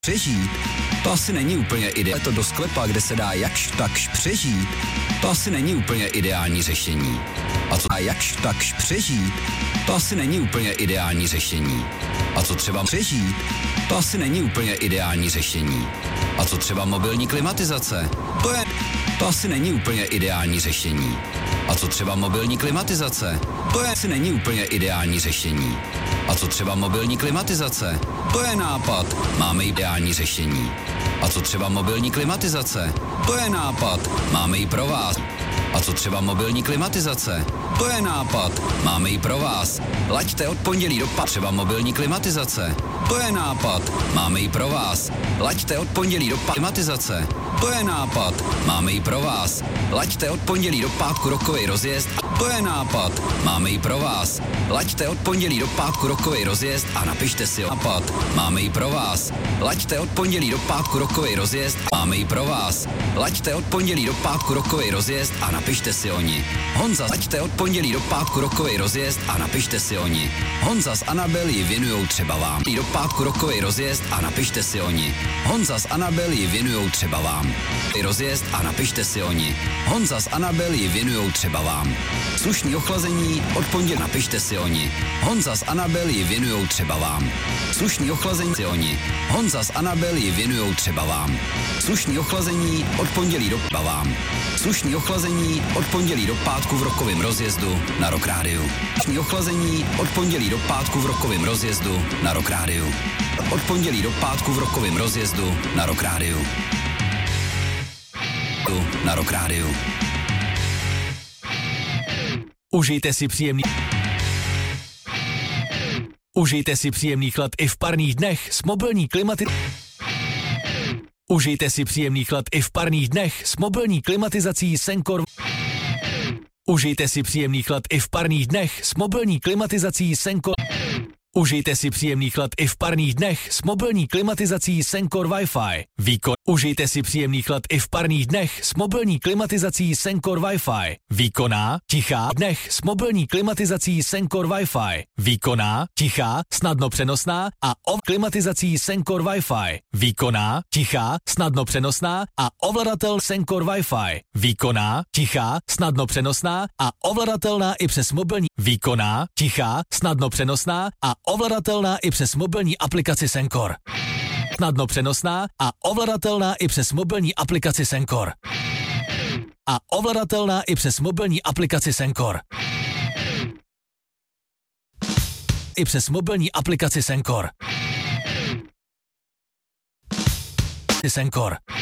Přežít? To asi není úplně ideální. To do sklepa, kde se dá jakž takž přežít, to asi není úplně ideální řešení. A co dá jakž takž přežít, to asi není úplně ideální řešení. A co třeba přežít, to asi není úplně ideální řešení. A co třeba mobilní klimatizace? To asi není úplně ideální řešení. A co třeba mobilní klimatizace? To asi není úplně ideální řešení. A co třeba mobilní klimatizace? To je nápad. Máme ideální řešení. A co třeba mobilní klimatizace? To je nápad. Máme ji pro vás. A co třeba mobilní klimatizace? To je nápad. Máme ji pro vás. Laďte od pondělí do třeba mobilní klimatizace. To je nápad. Máme ji pro vás. Laďte od pondělí do klimatizace. To je nápad. Máme ji pro vás. Laďte od pondělí do pátku rokový rozjezd. To je nápad. Máme ji pro vás. Laďte od pondělí do pátku rokový rozjezd a napište si nápad. Máme ji pro vás. Laďte od pondělí do pátku rokový rozjezd. Máme ji pro vás. Laďte od pondělí do pátku rokový rozjezd a napište si oni. Honza, laďte od pondělí do pátku rokový rozjezd a napište si oni. Honza s Anabel ji věnujou třeba vám. Do pátku rokový rozjezd a napište si oni. Honza s Anabel ji věnujou třeba vám. Rozjezd a napište si oni. Honza s Anabel ji věnujou třeba vám. Slušný ochlazení od pondělí napište si oni. Honza s Anabel ji věnujou třeba vám. Slušný ochlazení si oni. Honza s Anabel ji věnujou třeba vám. Slušný ochlazení od pondělí do vám. Slušný ochlazení od pondělí do pátku v rokovém rozjezdu na Rock Rádiu. Slušný ochlazení od pondělí do pátku v rokovém rozjezdu na Rock Rádiu. Od pondělí do pátku v rokovém rozjezdu na Rock Rádiu. Na Rock Rádiu. Užijte si příjemný chlad i v parních dnech s mobilní Užijte si příjemný chlad i v parních dnech s mobilní klimatizací Sencor. Užijte si příjemný chlad i v parních dnech s mobilní klimatizací Sencor. Užijte si příjemný chlad i v parních dnech s mobilní klimatizací Sencor Wi-Fi. Užijte si příjemný chlad i v parních dnech s mobilní klimatizací Sencor Wi-Fi. Výkonná, tichá dnech s mobilní klimatizací Sencor Wi-Fi. Výkonná, tichá, snadno přenosná a klimatizací Sencor Wi-Fi. Výkonná, tichá, snadno přenosná a ovladatel Sencor Wi-Fi. Výkonná, tichá, snadno přenosná a ovladatelná i přes mobilní. Výkonná, tichá, snadno přenosná a ovladatelná i přes mobilní aplikaci Sencor. Snadno přenosná a ovladatelná i přes mobilní aplikaci Sencor. A ovladatelná i přes mobilní aplikaci Sencor. I přes mobilní aplikaci Sencor. Sencor.